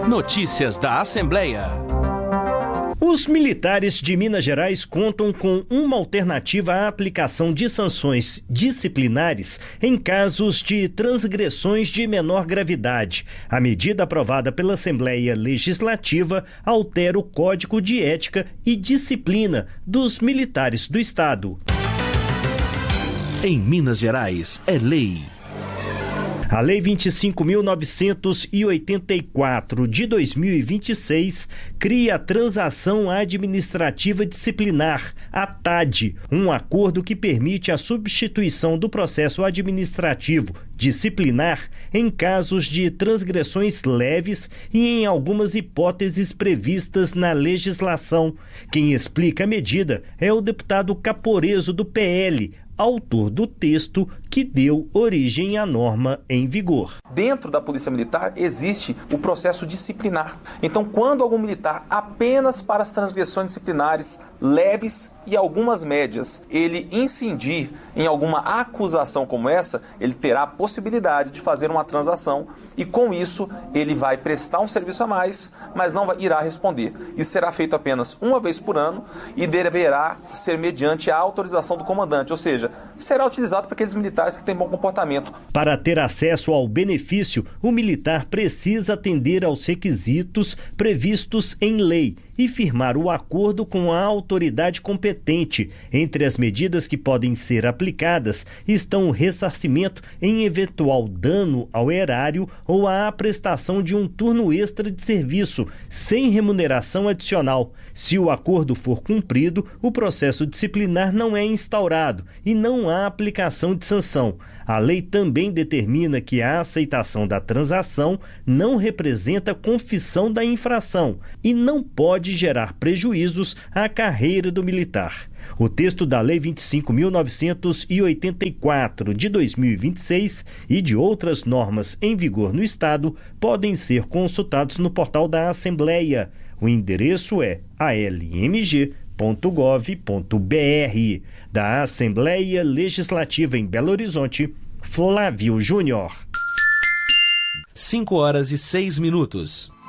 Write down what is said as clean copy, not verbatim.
Notícias da Assembleia. Os militares de Minas Gerais contam com uma alternativa à aplicação de sanções disciplinares em casos de transgressões de menor gravidade. A medida aprovada pela Assembleia Legislativa altera o Código de Ética e Disciplina dos Militares do Estado. Em Minas Gerais, é lei. A Lei 25.984 de 2026 cria a Transação Administrativa Disciplinar, a TAD, um acordo que permite a substituição do processo administrativo disciplinar em casos de transgressões leves e em algumas hipóteses previstas na legislação. Quem explica a medida é o deputado Caporeso do PL, autor do texto que deu origem à norma em vigor. Dentro da Polícia Militar existe o processo disciplinar. Então, quando algum militar, apenas para as transgressões disciplinares leves e algumas médias, ele incidir em alguma acusação como essa, ele terá a possibilidade de fazer uma transação e, com isso, ele vai prestar um serviço a mais, mas não irá responder. Isso será feito apenas uma vez por ano e deverá ser mediante a autorização do comandante, ou seja, será utilizado para aqueles militares que têm bom comportamento. Para ter acesso ao benefício, o militar precisa atender aos requisitos previstos em lei e firmar o acordo com a autoridade competente. Entre as medidas que podem ser aplicadas estão o ressarcimento em eventual dano ao erário ou a prestação de um turno extra de serviço, sem remuneração adicional. Se o acordo for cumprido, o processo disciplinar não é instaurado e não há aplicação de sanção. A lei também determina que a aceitação da transação não representa confissão da infração e não pode gerar prejuízos à carreira do militar. O texto da Lei 25.984 de 2026 e de outras normas em vigor no Estado podem ser consultados no portal da Assembleia. O endereço é almg.gov.br. Da Assembleia Legislativa em Belo Horizonte, Flávio Júnior. 5 horas e 6 minutos.